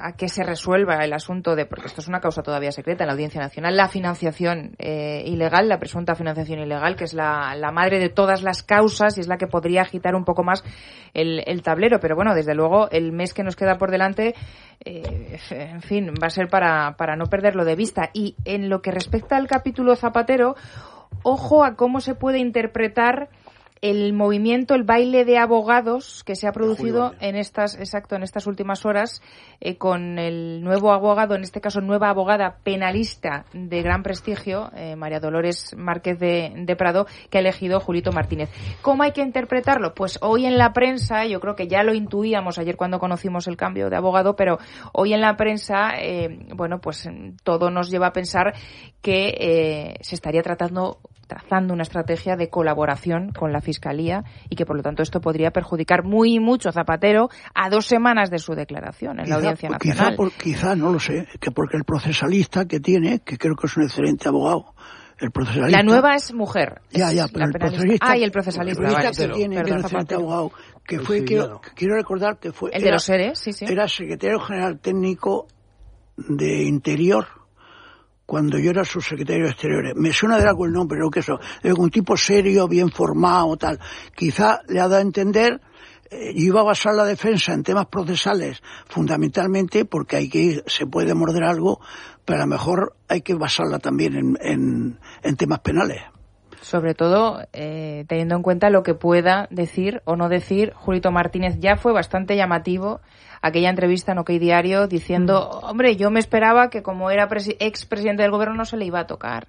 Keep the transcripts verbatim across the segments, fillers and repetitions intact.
a que se resuelva el asunto de, porque esto es una causa todavía secreta en la Audiencia Nacional, la financiación eh, ilegal, la presunta financiación ilegal, que es la, la madre de todas las causas y es la que podría agitar un poco más el, el tablero. Pero bueno, desde luego, el mes que nos queda por delante, eh, en fin, va a ser para, para no perderlo de vista. Y en lo que respecta al capítulo Zapatero, ojo a cómo se puede interpretar el movimiento, el baile de abogados que se ha producido en estas, exacto, en estas últimas horas, eh, con el nuevo abogado, en este caso nueva abogada penalista de gran prestigio, eh, María Dolores Márquez de, de Prado, que ha elegido Julito Martínez. ¿Cómo hay que interpretarlo? Pues hoy en la prensa, yo creo que ya lo intuíamos ayer cuando conocimos el cambio de abogado, pero hoy en la prensa, eh, bueno, pues todo nos lleva a pensar que eh, se estaría tratando trazando una estrategia de colaboración con la Fiscalía y que, por lo tanto, esto podría perjudicar muy mucho a Zapatero a dos semanas de su declaración en quizá, la Audiencia Nacional. Quizá, por, quizá, no lo sé, que porque el procesalista que tiene, que creo que es un excelente abogado, el procesalista... La nueva es mujer. Ya, ya, pero el procesalista... Ah, y el procesalista, el vale. que tiene, que es un excelente abogado, que fue, quiero, quiero recordar que fue... El era, de los seres, sí, sí. Era secretario general técnico de Interior cuando yo era subsecretario de Exteriores. Me suena de algo el nombre, ¿no? Que eso, es un tipo serio, bien formado, tal. Quizá le ha dado a entender, eh, yo iba a basar la defensa en temas procesales, fundamentalmente porque hay que ir, se puede morder algo, pero a lo mejor hay que basarla también en, en, en temas penales. Sobre todo, eh, teniendo en cuenta lo que pueda decir o no decir Julito Martínez. Ya fue bastante llamativo aquella entrevista en OK Diario diciendo, mm. hombre, yo me esperaba que como era presi- expresidente del gobierno no se le iba a tocar.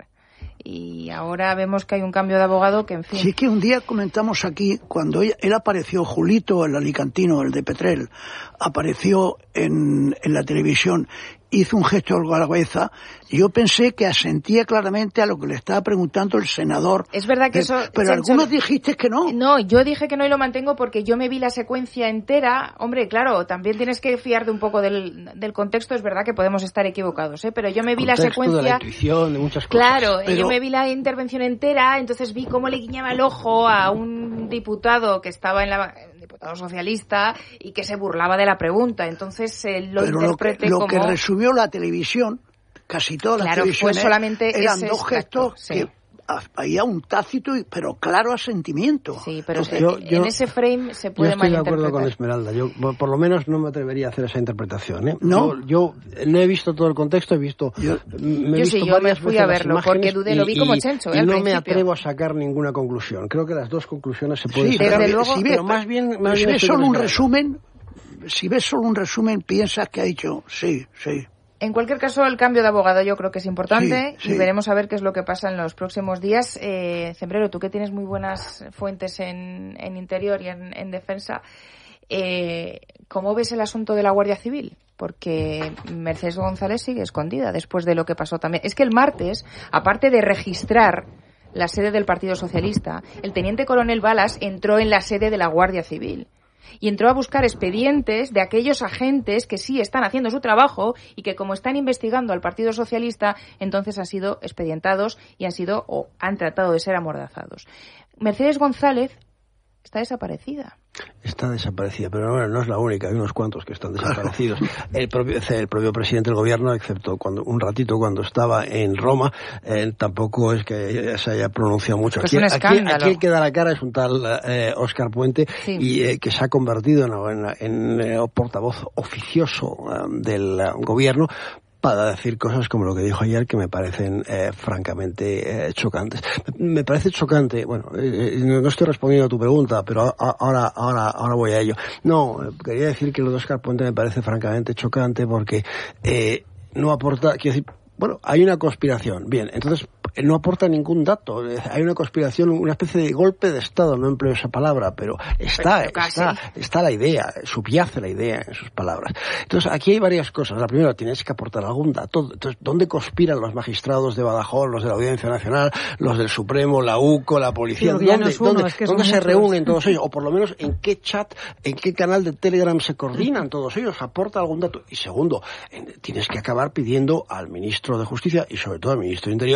Y ahora vemos que hay un cambio de abogado que, en fin... Sí, que un día comentamos aquí, cuando él, él apareció, Julito, el alicantino, el de Petrel, apareció en, en la televisión, hizo un gesto con la cabeza, y yo pensé que asentía claramente a lo que le estaba preguntando el senador. Es verdad que de, eso... Pero Chencho, algunos dijiste que no. No, yo dije que no y lo mantengo porque yo me vi la secuencia entera. Hombre, claro, también tienes que fiarte un poco del, del contexto. Es verdad que podemos estar equivocados, ¿eh? Pero yo me vi contexto, la secuencia... de la intuición, de muchas cosas. Claro, pero... yo me vi la intervención entera, entonces vi cómo le guiñaba el ojo a un diputado que estaba en la... diputado socialista y que se burlaba de la pregunta. Entonces eh, lo Pero interpreté lo que, lo como... que resumió la televisión, casi todas claro, las televisiones, fue solamente eran ese dos extracto, gestos sí. que había un tácito pero claro asentimiento. Sí, pero Entonces, yo, yo, en ese frame se puede malinterpretar. Yo estoy de acuerdo con malinterpretar. Esmeralda. Yo por lo menos no me atrevería a hacer esa interpretación, ¿eh? No. Yo, yo no he visto todo el contexto, he visto... Yo, me he yo visto sí, yo me fui a verlo porque dudé, lo vi como y, Chencho, y ¿eh? no al me principio. atrevo a sacar ninguna conclusión. Creo que las dos conclusiones se pueden sí, sacar. desde luego, si ves, pero más bien... Más si bien ves estoy solo con un Esmeralda. resumen, si ves solo un resumen, piensas que ha dicho sí, sí. En cualquier caso, el cambio de abogado yo creo que es importante sí, y sí. veremos a ver qué es lo que pasa en los próximos días. Eh, Cembrero, tú que tienes muy buenas fuentes en, en Interior y en, en Defensa, eh, ¿cómo ves el asunto de la Guardia Civil? Porque Mercedes González sigue escondida después de lo que pasó también. Es que el martes, aparte de registrar la sede del Partido Socialista, el teniente coronel Balas entró en la sede de la Guardia Civil. Y entró a buscar expedientes de aquellos agentes que sí están haciendo su trabajo y que, como están investigando al Partido Socialista, entonces han sido expedientados y han sido o han tratado de ser amordazados. Mercedes González está desaparecida. Está desaparecida, pero no, no es la única, hay unos cuantos que están desaparecidos. El propio, el propio presidente del gobierno, excepto cuando un ratito cuando estaba en Roma, eh, tampoco es que se haya pronunciado mucho. Pues Aquí, un aquí, escándalo. aquí el que da la cara es un tal eh, Óscar Puente, sí. y eh, que se ha convertido en, en, en eh, portavoz oficioso eh, del eh, gobierno, para decir cosas como lo que dijo ayer que me parecen eh, francamente eh, chocantes. Me, me parece chocante, bueno, eh, no estoy respondiendo a tu pregunta, pero a, ahora ahora ahora voy a ello. No, quería decir que lo de Óscar Puente me parece francamente chocante porque eh, no aporta, quiero decir, bueno, hay una conspiración, bien, entonces no aporta ningún dato, hay una conspiración, una especie de golpe de Estado, no empleo esa palabra, pero está, pero está, está la idea, subyace la idea en sus palabras. Entonces, aquí hay varias cosas. La primera, tienes que aportar algún dato. Entonces, ¿dónde conspiran los magistrados de Badajoz, los de la Audiencia Nacional, los del Supremo, la U C O, la policía? Sí, ¿Dónde, no es uno, ¿dónde, es que ¿dónde son se muchos. reúnen todos ellos? O por lo menos, ¿en qué chat, en qué canal de Telegram se coordinan todos ellos? ¿Aporta algún dato? Y segundo, tienes que acabar pidiendo al ministro de Justicia y sobre todo al ministro de Interior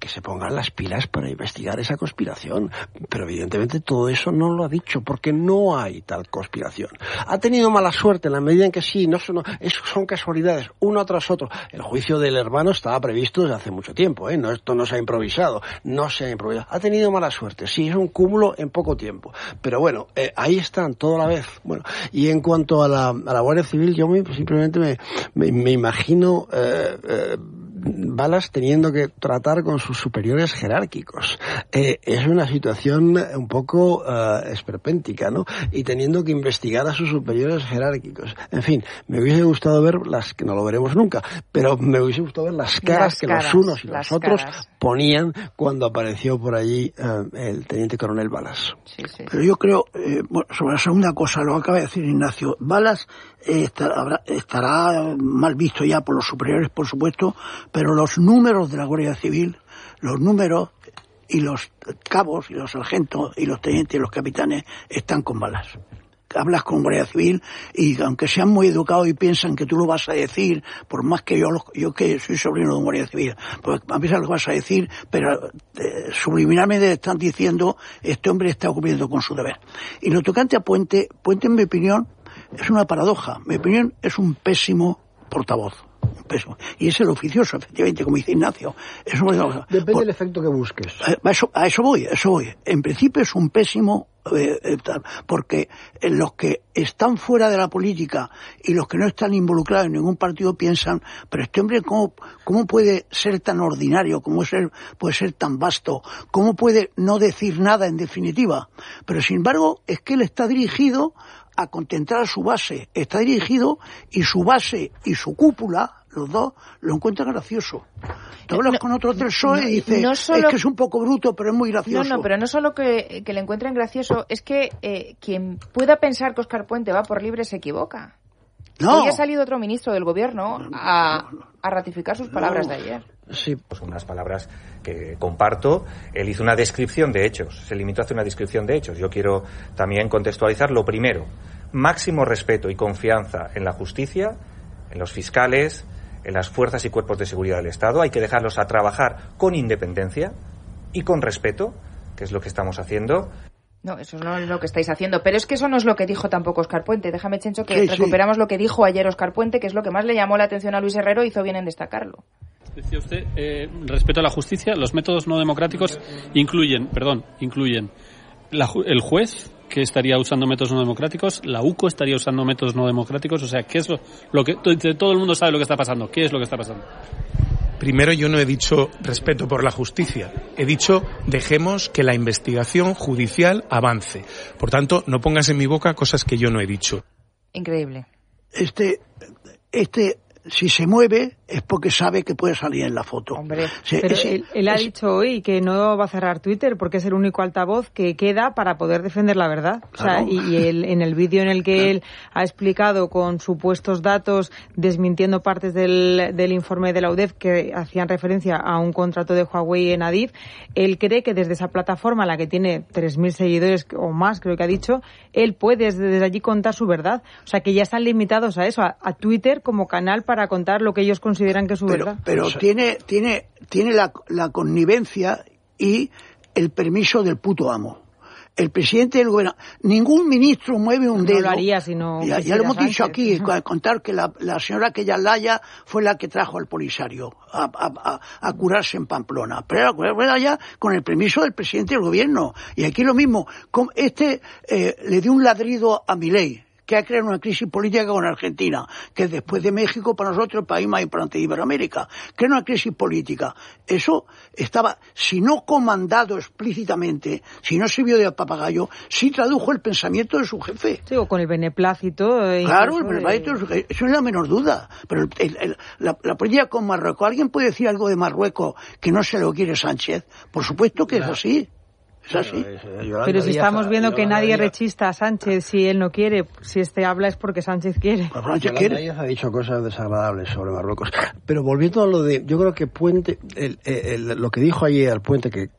que se pongan las pilas para investigar esa conspiración. Pero evidentemente todo eso no lo ha dicho, porque no hay tal conspiración. Ha tenido mala suerte en la medida en que sí, no son, eso son casualidades, uno tras otro. El juicio del hermano estaba previsto desde hace mucho tiempo, ¿eh? No, esto no se ha improvisado, no se ha improvisado. Ha tenido mala suerte, sí, es un cúmulo en poco tiempo. Pero bueno, eh, ahí están, todo a la vez. Bueno, y en cuanto a la, a la Guardia Civil, yo me, simplemente me, me, me imagino eh, eh, Balas teniendo que tratar con sus superiores jerárquicos. Eh, es una situación un poco uh, esperpéntica, ¿no? Y teniendo que investigar a sus superiores jerárquicos. En fin, me hubiese gustado ver las, que no lo veremos nunca, pero me hubiese gustado ver las caras las que caras, los unos y los otros caras. ponían cuando apareció por allí uh, el teniente coronel Balas. Sí, sí. Pero yo creo, eh, bueno, sobre la segunda cosa, lo acaba de decir Ignacio, Balas eh, estará, estará mal visto ya por los superiores, por supuesto, pero los números de la Guardia Civil, los números y los cabos y los sargentos y los tenientes y los capitanes están con Balas. Hablas con Guardia Civil y aunque sean muy educados y piensan que tú lo vas a decir, por más que yo yo que soy sobrino de un Guardia Civil, pues a veces lo vas a decir, pero eh, subliminalmente están diciendo este hombre está cumpliendo con su deber. Y lo tocante a Puente, Puente en mi opinión es una paradoja. Mi opinión es un pésimo portavoz. Peso. Y es el oficioso, efectivamente, como dice Ignacio. Es una cosa. Depende Por, del efecto que busques. A eso, a eso voy, a eso voy. En principio es un pésimo, eh, eh, porque los que están fuera de la política y los que no están involucrados en ningún partido piensan, pero este hombre, ¿cómo, cómo puede ser tan ordinario? ¿Cómo ser, puede ser tan vasto? ¿Cómo puede no decir nada en definitiva? Pero sin embargo, es que él está dirigido a contentar a su base. Está dirigido y su base y su cúpula, los dos, lo encuentran gracioso. Tú hablas no, con otro del P S O E no, y dices, no solo, es que es un poco bruto, pero es muy gracioso. No, no, pero no solo que, que le encuentren gracioso, es que eh, quien pueda pensar que Óscar Puente va por libre se equivoca. No. Hoy ha salido otro ministro del gobierno a, a ratificar sus palabras no. de ayer. Sí, pues unas palabras que comparto. Él hizo una descripción de hechos, se limitó a hacer una descripción de hechos. Yo quiero también contextualizar lo primero. Máximo respeto y confianza en la justicia, en los fiscales, en las fuerzas y cuerpos de seguridad del Estado. Hay que dejarlos a trabajar con independencia y con respeto, que es lo que estamos haciendo. No, eso no es lo que estáis haciendo, pero es que eso no es lo que dijo tampoco Óscar Puente. Déjame, Chencho, que sí, recuperamos sí. lo que dijo ayer Óscar Puente, que es lo que más le llamó la atención a Luis Herrero, hizo bien en destacarlo. Decía usted, eh, respeto a la justicia, los métodos no democráticos incluyen, perdón, incluyen la, el juez, que estaría usando métodos no democráticos, la U C O estaría usando métodos no democráticos, o sea, ¿qué es lo, lo que todo el mundo sabe lo que está pasando? ¿Qué es lo que está pasando? Primero, yo no he dicho respeto por la justicia. He dicho dejemos que la investigación judicial avance. Por tanto, no pongas en mi boca cosas que yo no he dicho. Increíble. Este, este, si se mueve es porque sabe que puede salir en la foto. Hombre, se, pero ese, él, él ha ese, dicho hoy que no va a cerrar Twitter porque es el único altavoz que queda para poder defender la verdad. Claro. O sea, y, y él, en el vídeo en el que claro. él ha explicado con supuestos datos, desmintiendo partes del, del informe de la U D E F que hacían referencia a un contrato de Huawei en Adif, él cree que desde esa plataforma, a la que tiene tres mil seguidores o más, creo que ha dicho, él puede desde, desde allí contar su verdad. O sea, que ya están limitados a eso, a, a Twitter como canal para contar lo que ellos consideran que es su pero, verdad. Pero tiene, tiene, tiene la, la connivencia y el permiso del puto amo. El presidente del gobierno, ningún ministro mueve un dedo. No lo haría si no. Ya, ya lo hemos dicho aquí, al contar que la, la señora aquella Laya fue la que trajo al Polisario a, a, a, a curarse en Pamplona. Pero era ya con el permiso del presidente del gobierno. Y aquí lo mismo, este eh, le dio un ladrido a Milei, que ha creado una crisis política con Argentina, que después de México para nosotros el país más importante de Iberoamérica. Crea una crisis política. Eso estaba, si no comandado explícitamente, si no sirvió de papagayo, sí tradujo el pensamiento de su jefe. Sí, o con el beneplácito. Eh, claro, el beneplácito de su jefe. Eso es la menor duda. Pero el, el, el, la, la política con Marruecos, ¿alguien puede decir algo de Marruecos que no se lo quiere Sánchez? Por supuesto que claro. es así. Es así. Pero si estamos viendo que nadie rechista a Sánchez si él no quiere, si este habla es porque Sánchez quiere. Pues Sánchez quiere. Díaz ha dicho cosas desagradables sobre Marruecos. Pero volviendo a lo de, yo creo que Puente, el, el, el, lo que dijo ayer Puente, que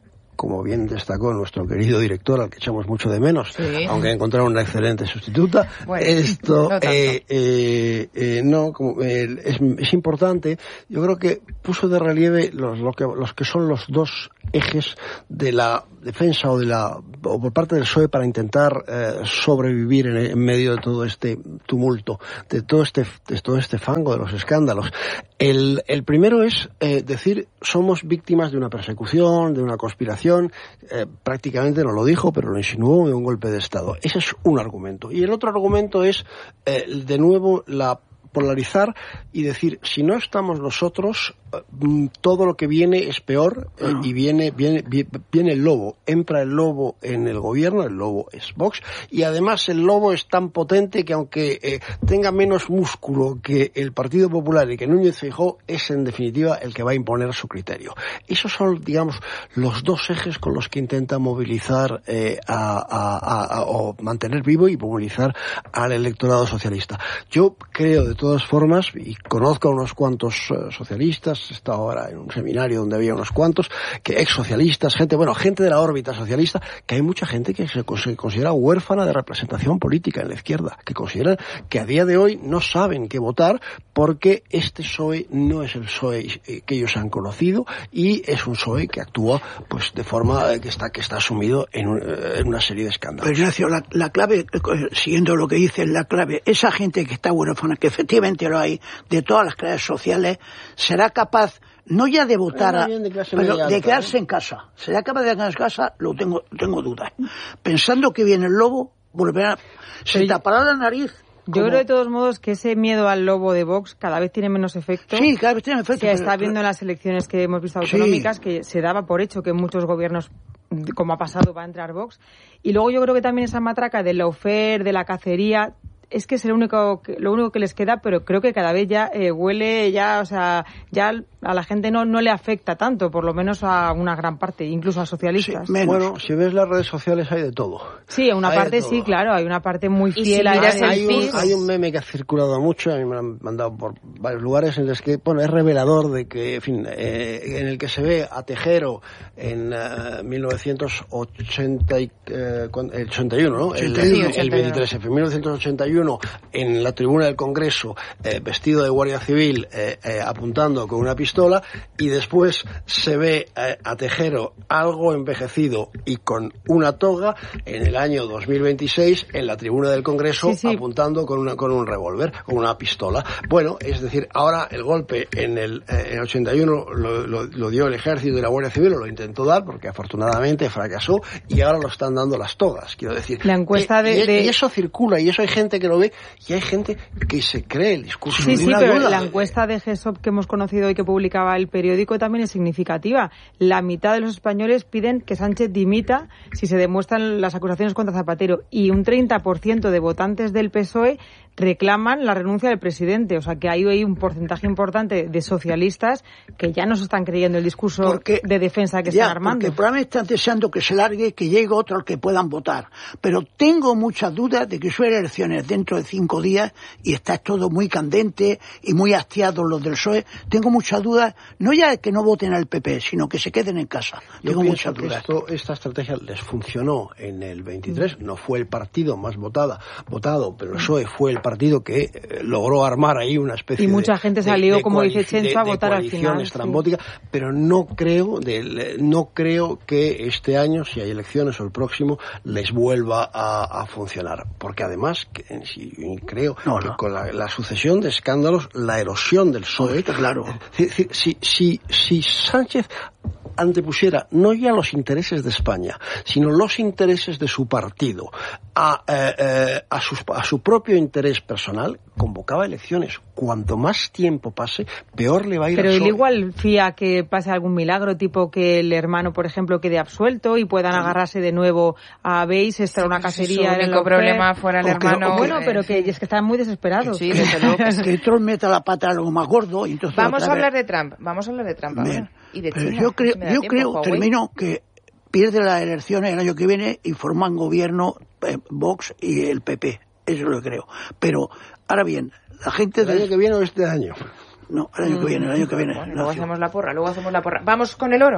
como bien destacó nuestro querido director, al que echamos mucho de menos, sí. aunque encontraron una excelente sustituta. Bueno, Esto no, eh, eh, eh, no como, eh, es, es importante. Yo creo que puso de relieve los, lo que, los que son los dos ejes de la defensa o de la o por parte del P S O E para intentar eh, sobrevivir en, en medio de todo este tumulto, de todo este de todo este fango de los escándalos. El, el primero es eh, decir somos víctimas de una persecución, de una conspiración, eh, prácticamente no lo dijo, pero lo insinuó, de un golpe de Estado. Ese es un argumento. Y el otro argumento es eh, de nuevo la polarizar y decir, si no estamos nosotros, todo lo que viene es peor, eh, y viene, viene, viene el lobo. Entra el lobo en el gobierno, el lobo es Vox, y además el lobo es tan potente que aunque eh, tenga menos músculo que el Partido Popular y que Núñez Feijóo, es en definitiva el que va a imponer su criterio. Esos son, digamos, los dos ejes con los que intenta movilizar eh, a, a, a, a, o mantener vivo y movilizar al electorado socialista. Yo creo, de todas formas, y conozco a unos cuantos uh, socialistas, he estado ahora en un seminario donde había unos cuantos, que ex socialistas, gente, bueno, gente de la órbita socialista, que hay mucha gente que se, se considera huérfana de representación política en la izquierda, que consideran que a día de hoy no saben qué votar porque este P S O E no es el P S O E que ellos han conocido y es un P S O E que actúa pues de forma que está que está sumido en, un, en una serie de escándalos. Pero Ignacio, la, la clave, siguiendo lo que dice, la clave, esa gente que está huérfana, que efectivamente lo hay, de todas las clases sociales, será capaz no ya de votar, a, de pero de quedarse, ¿eh?, en casa. ¿Será capaz de quedarse en casa? Lo tengo, tengo dudas. Pensando que viene el lobo, volverá, se pero tapará la nariz. Yo como... creo de todos modos que ese miedo al lobo de Vox cada vez tiene menos efecto. Sí, cada vez tiene efecto. Se está viendo en las elecciones que hemos visto autonómicas, sí, que se daba por hecho que muchos gobiernos, como ha pasado, va a entrar Vox. Y luego yo creo que también esa matraca del lawfare, de la cacería, es que es el único, lo único que les queda, pero creo que cada vez ya eh, huele, ya, o sea, ya a la gente no, no le afecta tanto, por lo menos a una gran parte, incluso a socialistas. Sí, bueno, si ves las redes sociales hay de todo. Sí, una hay parte sí, claro, hay una parte muy fiel a hay, hay, un, hay un meme que ha circulado mucho, a mí me lo han mandado por varios lugares, en los que, bueno, es revelador de que, en fin, eh, en el que se ve a Tejero en uh, mil novecientos ochenta y, eh, ochenta y uno, ¿no? ochenta y uno, el, el veintitrés F, mil novecientos ochenta y uno, en la tribuna del Congreso, eh, vestido de guardia civil, eh, eh, apuntando con una pistola, y después se ve eh, a Tejero algo envejecido y con una toga en el año dos mil veintiséis en la tribuna del Congreso, sí, sí, apuntando con una con un revólver, con una pistola. Bueno, es decir, ahora el golpe en el eh, en ochenta y uno lo, lo, lo dio el Ejército y la Guardia Civil, o lo intentó dar porque afortunadamente fracasó, y ahora lo están dando las togas, quiero decir. La encuesta de, y, de... y eso circula, y eso hay gente que lo ve, y hay gente que se cree el discurso. Sí, de sí, una pero duda. La encuesta de G E S O P que hemos conocido y que publicaba el periódico también es significativa. La mitad de los españoles piden que Sánchez dimita si se demuestran las acusaciones contra Zapatero, y un treinta por ciento de votantes del P S O E reclaman la renuncia del presidente. O sea que hay, hay un porcentaje importante de socialistas que ya no se están creyendo el discurso porque, de defensa que ya, están armando. Porque probablemente están deseando que se largue, que llegue otro al que puedan votar. Pero tengo muchas dudas de que son elecciones dentro de cinco días y está todo muy candente y muy hastiados los del P S O E. Tengo muchas dudas, no ya de que no voten al P P, sino que se queden en casa. Yo tengo pienso muchas que dudas. Esto, esta estrategia les funcionó en el veintitrés, no fue el partido más votada, votado, pero el P S O E fue el partido que eh, logró armar ahí una especie de... Y mucha de, gente salió, de, de como dice coalici- Chencho, a de, votar de al final. estrambótica, sí. Pero no creo, de, no creo que este año, si hay elecciones o el próximo, les vuelva a, a funcionar. Porque además, que, si, creo no, que no. con la, la sucesión de escándalos, la erosión del P S O E... Claro. Si, si, si, si Sánchez antepusiera no ya los intereses de España, sino los intereses de su partido a, eh, eh, a, sus, a su propio interés personal, convocaba elecciones. Cuanto más tiempo pase, peor le va a ir. Pero al él P S O E. igual fía que pase algún milagro, tipo que el hermano, por ejemplo, quede absuelto y puedan agarrarse de nuevo a Beis, esta era una cacería. El único problema fuera el hermano. Que, bueno, pero que es que están muy desesperados. Sí, desde luego. Que Trump meta la pata a algo más gordo. Y entonces vamos a hablar de Trump. Vamos a hablar de Trump ahora. Y de Pero China. yo creo, Si me da yo tiempo, creo, Huawei. termino, que pierde las elecciones el año que viene y forman gobierno eh, Vox y el P P. Eso es lo que creo. Pero, ahora bien, la gente... ¿El del... año que viene o este año? No, el año que viene, el año que viene. Bueno, luego hacemos la porra, luego hacemos la porra. Vamos con el oro.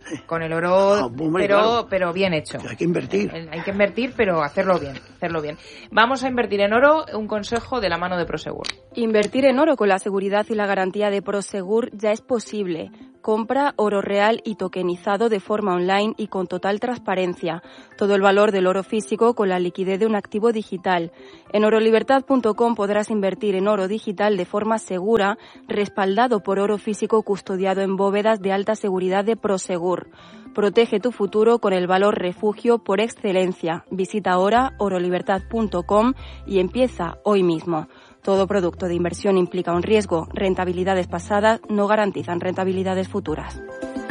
con el oro, ah, hombre, pero claro. pero bien hecho. Hay que invertir. Hay que invertir, pero hacerlo bien, hacerlo bien. Vamos a invertir en oro, un consejo de la mano de Prosegur. Invertir en oro con la seguridad y la garantía de Prosegur ya es posible. Compra oro real y tokenizado de forma online y con total transparencia. Todo el valor del oro físico con la liquidez de un activo digital. En orolibertad punto com podrás invertir en oro digital de forma segura, respaldado por oro físico custodiado en bóvedas de alta seguridad de Prosegur. Protege tu futuro con el valor refugio por excelencia. Visita ahora orolibertad punto com y empieza hoy mismo. Todo producto de inversión implica un riesgo. Rentabilidades pasadas no garantizan rentabilidades futuras.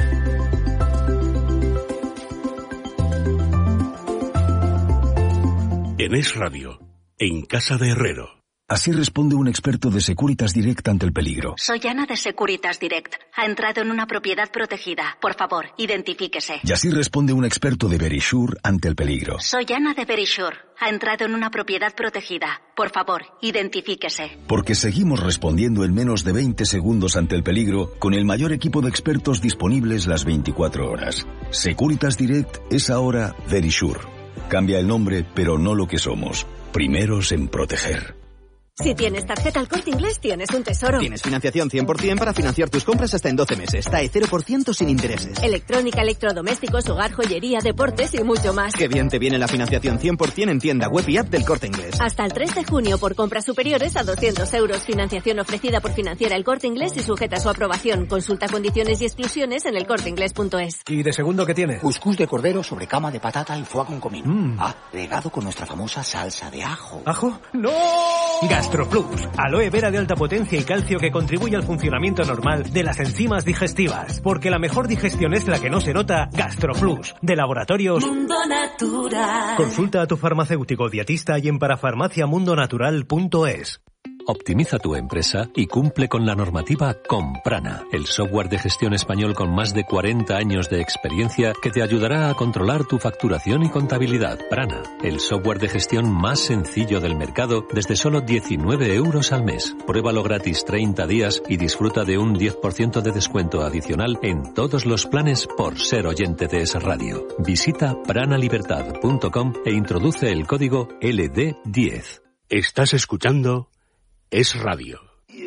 En Es Radio, en Casa de Herrero. Así responde un experto de Securitas Direct ante el peligro. Soy Ana de Securitas Direct. Ha entrado en una propiedad protegida. Por favor, identifíquese. Y así responde un experto de Verisure ante el peligro. Soy Ana de Verisure. Ha entrado en una propiedad protegida. Por favor, identifíquese. Porque seguimos respondiendo en menos de veinte segundos ante el peligro con el mayor equipo de expertos disponibles las veinticuatro horas. Securitas Direct es ahora Verisure. Cambia el nombre, pero no lo que somos. Primeros en proteger. Si tienes tarjeta El Corte Inglés, tienes un tesoro. Tienes financiación cien por ciento para financiar tus compras hasta en doce meses. T A E cero por ciento sin intereses. Electrónica, electrodomésticos, hogar, joyería, deportes y mucho más. Qué bien te viene la financiación cien por ciento en tienda web y app del Corte Inglés. Hasta el tres de junio por compras superiores a doscientos euros. Financiación ofrecida por Financiera El Corte Inglés y sujeta a su aprobación. Consulta condiciones y exclusiones en el corte inglés punto es. ¿Y de segundo qué tiene? Cuscús de cordero sobre cama de patata y foie con comino. Mm. Ah, regado con nuestra famosa salsa de ajo. ¿Ajo? ¡No! GastroPlus. Aloe vera de alta potencia y calcio que contribuye al funcionamiento normal de las enzimas digestivas. Porque la mejor digestión es la que no se nota. GastroPlus. De Laboratorios Mundo Natural. Consulta a tu farmacéutico dietista y en parafarmacia mundo natural punto es. Optimiza tu empresa y cumple con la normativa Comprana, el software de gestión español con más de cuarenta años de experiencia que te ayudará a controlar tu facturación y contabilidad. Prana, el software de gestión más sencillo del mercado desde solo diecinueve euros al mes. Pruébalo gratis treinta días y disfruta de un diez por ciento de descuento adicional en todos los planes por ser oyente de Es Radio. Visita prana libertad punto com e introduce el código L D diez. Estás escuchando Es Radio.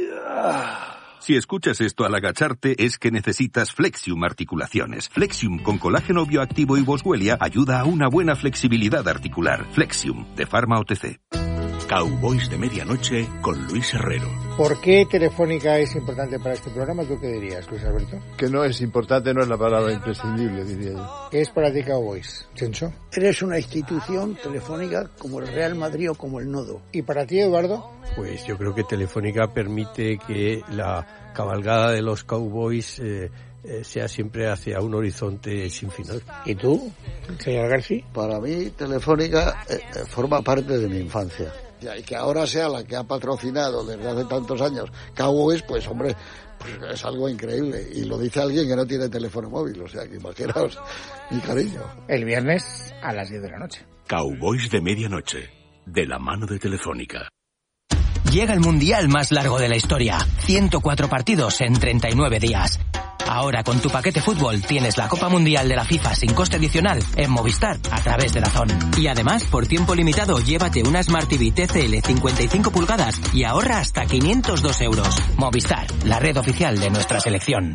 Si escuchas esto al agacharte es que necesitas Flexium Articulaciones. Flexium con colágeno bioactivo y boswellia ayuda a una buena flexibilidad articular. Flexium, de Pharma O T C. Cowboys de Medianoche con Luis Herrero. ¿Por qué Telefónica es importante para este programa? ¿Tú qué dirías, Luis Alberto? Que no es importante, no es la palabra imprescindible, diría yo. ¿Qué es para ti Cowboys, Chencho? Eres una institución telefónica como el Real Madrid o como el Nodo. ¿Y para ti, Eduardo? Pues yo creo que Telefónica permite que la cabalgada de los Cowboys eh, eh, sea siempre hacia un horizonte sin final. ¿Y tú, señor García? Para mí, Telefónica eh, forma parte de mi infancia. Y que ahora sea la que ha patrocinado desde hace tantos años Cowboys, pues hombre, pues es algo increíble. Y lo dice alguien que no tiene teléfono móvil, o sea que imaginaos mi cariño. El viernes a las diez de la noche. Cowboys de Medianoche, de la mano de Telefónica. Llega el mundial más largo de la historia. ciento cuatro partidos en treinta y nueve días. Ahora con tu paquete fútbol tienes la Copa Mundial de la FIFA sin coste adicional en Movistar a través de DAZN. Y además, por tiempo limitado, llévate una Smart T V T C L cincuenta y cinco pulgadas y ahorra hasta quinientos dos euros. Movistar, la red oficial de nuestra selección.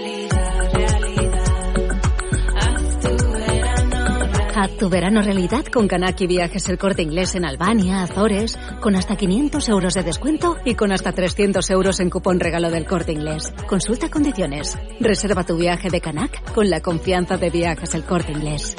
Haz tu verano realidad con Kanaki Viajes El Corte Inglés en Albania, Azores, con hasta quinientos euros de descuento y con hasta trescientos euros en cupón regalo del Corte Inglés. Consulta condiciones. Reserva tu viaje de Kanak con la confianza de Viajes El Corte Inglés.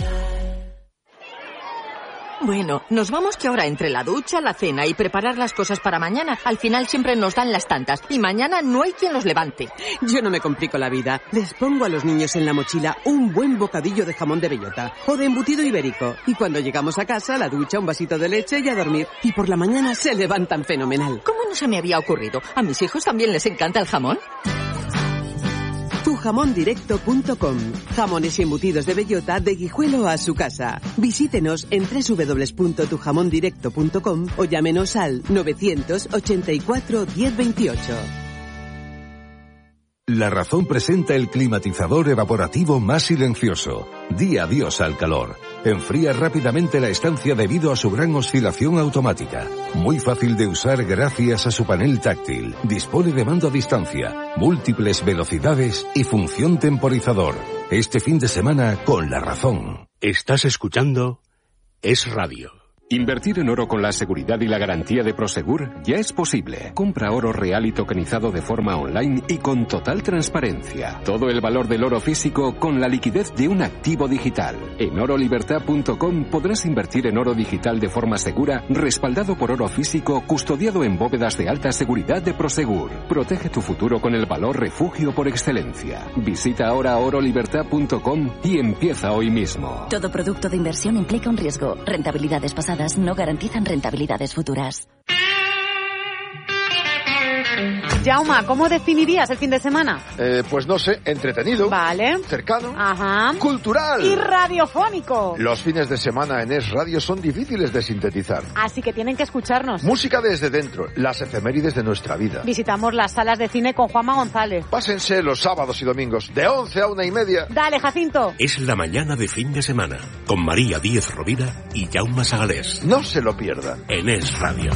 Bueno, nos vamos que ahora entre la ducha, la cena y preparar las cosas para mañana, al final siempre nos dan las tantas y mañana no hay quien los levante. Yo no me complico la vida. Les pongo a los niños en la mochila un buen bocadillo de jamón de bellota o de embutido ibérico. Y cuando llegamos a casa, la ducha, un vasito de leche y a dormir. Y por la mañana se levantan fenomenal. ¿Cómo no se me había ocurrido? ¿A mis hijos también les encanta el jamón? tu jamón directo punto com. Jamones y embutidos de bellota de Guijuelo a su casa. Visítenos en doble u doble u doble u punto tu jamón directo punto com o llámenos al novecientos ochenta y cuatro diez veintiocho. La Razón presenta el climatizador evaporativo más silencioso. Di adiós al calor. Enfría rápidamente la estancia debido a su gran oscilación automática. Muy fácil de usar gracias a su panel táctil. Dispone de mando a distancia, múltiples velocidades y función temporizador. Este fin de semana con La Razón. Estás escuchando Es Radio. Invertir en oro con la seguridad y la garantía de Prosegur ya es posible. Compra oro real y tokenizado de forma online y con total transparencia. Todo el valor del oro físico con la liquidez de un activo digital. En oro libertad punto com podrás invertir en oro digital de forma segura, respaldado por oro físico, custodiado en bóvedas de alta seguridad de Prosegur. Protege tu futuro con el valor refugio por excelencia. Visita ahora oro libertad punto com y empieza hoy mismo. Todo producto de inversión implica un riesgo. Rentabilidades pasadas no garantizan rentabilidades futuras. Jauma, ¿cómo definirías el fin de semana? Eh, pues no sé, entretenido. Vale. Cercano. Ajá. Cultural. Y radiofónico. Los fines de semana en Es Radio son difíciles de sintetizar. Así que tienen que escucharnos. Música desde dentro, las efemérides de nuestra vida. Visitamos las salas de cine con Juanma González. Pásense los sábados y domingos, de once a una y media. Dale, Jacinto. Es la mañana de fin de semana, con María Díez Rovira y Jaume Sagalés. No se lo pierdan. En Es Radio.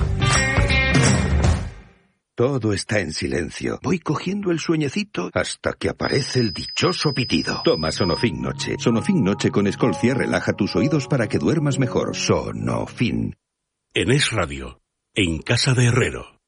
Todo está en silencio. Voy cogiendo el sueñecito hasta que aparece el dichoso pitido. Toma Sonofin Noche. Sonofin Noche con Escolcia relaja tus oídos para que duermas mejor. Sonofin. En Es Radio, en casa de Herrero.